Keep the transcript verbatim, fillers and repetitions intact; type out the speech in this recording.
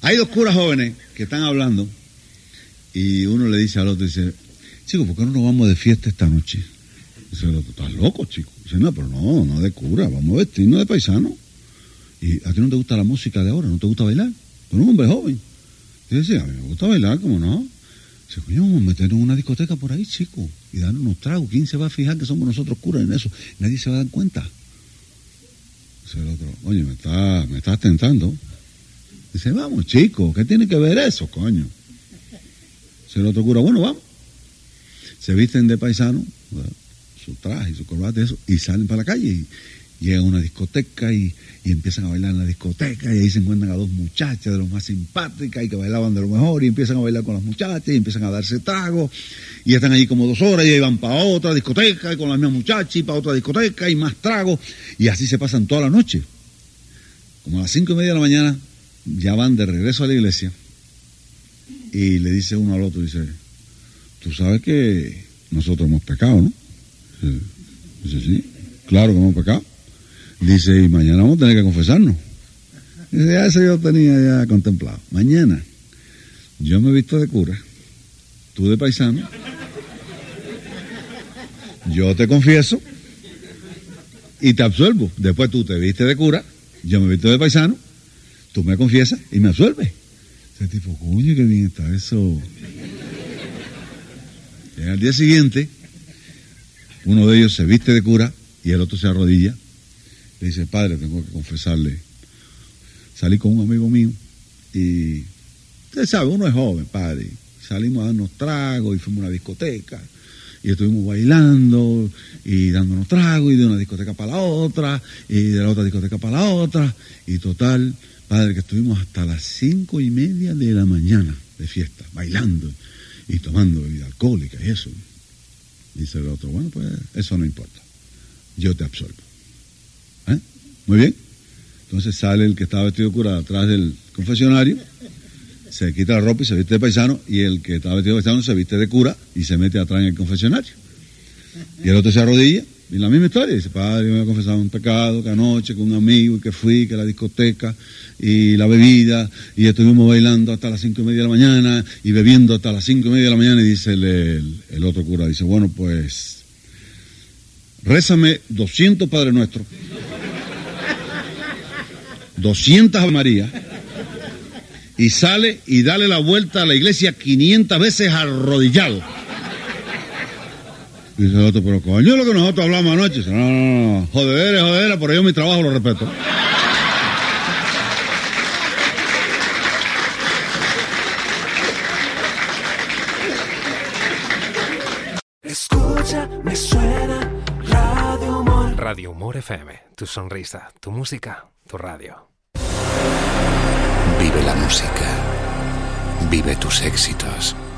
Hay dos curas jóvenes que están hablando y uno le dice al otro, dice, chico, ¿por qué no nos vamos de fiesta esta noche? Dice el otro, ¿estás loco, chico? Dice, no, pero no, no de cura, vamos a vestirnos de paisano. ¿Y a ti no te gusta la música de ahora? ¿No te gusta bailar? Tú eres un hombre joven. Dice, a mí me gusta bailar, ¿cómo no? Dice, coño, vamos a meternos en una discoteca por ahí, chico, y darnos unos tragos. ¿Quién se va a fijar que somos nosotros curas en eso? Nadie se va a dar cuenta. Dice el otro, oye, me estás me estás tentando. Dice, vamos, chico, ¿qué tiene que ver eso, coño? Dice el otro cura, bueno, vamos. Se visten de paisano, ¿verdad? Su traje, su corbata y eso, y salen para la calle y llegan a una discoteca y, y empiezan a bailar en la discoteca y ahí se encuentran a dos muchachas de los más simpáticas y que bailaban de lo mejor y empiezan a bailar con las muchachas y empiezan a darse tragos y están allí como dos horas y ahí van para otra discoteca y con las mismas muchachas y para otra discoteca y más tragos y así se pasan toda la noche. Como a las cinco y media de la mañana ya van de regreso a la iglesia y le dice uno al otro, dice, tú sabes que nosotros hemos pecado, ¿no? Dice, sí, claro que hemos pecado. Dice, y mañana vamos a tener que confesarnos. Dice, ya eso yo tenía ya contemplado. Mañana yo me he visto de cura, tú de paisano, yo te confieso y te absuelvo. Después tú te viste de cura, yo me he visto de paisano, tú me confiesas y me absuelves. Ese tipo, coño, qué bien está eso. Y al día siguiente, uno de ellos se viste de cura y el otro se arrodilla. Le dice, padre, tengo que confesarle. Salí con un amigo mío y, usted sabe, uno es joven, padre. Salimos a darnos tragos y fuimos a una discoteca y estuvimos bailando y dándonos tragos y de una discoteca para la otra y de la otra discoteca para la otra. Y total, padre, que estuvimos hasta las cinco y media de la mañana de fiesta, bailando y tomando bebida alcohólica y eso. Dice el otro, bueno, pues eso no importa, yo te absorbo. ¿Eh? Muy bien. Entonces sale el que estaba vestido de cura atrás del confesionario, se quita la ropa y se viste de paisano, y el que estaba vestido de paisano se viste de cura y se mete atrás en el confesionario. Y el otro se arrodilla, y la misma historia, dice, padre, yo me he confesado un pecado, que anoche con un amigo, y que fui, que la discoteca, y la bebida, y estuvimos bailando hasta las cinco y media de la mañana, y bebiendo hasta las cinco y media de la mañana, y dice el, el, el otro cura, dice, bueno, pues, rézame doscientos Padre Nuestro, doscientas Ave María, y sale y dale la vuelta a la iglesia quinientas veces arrodillado. Dice el otro, pero coño, lo que nosotros hablamos anoche. Dice, no, no, no, jodedera, jodedera, pero yo mi trabajo lo respeto. Escucha, me suena Radio Humor. Radio Humor F M, tu sonrisa, tu música, tu radio. Vive la música. Vive tus éxitos.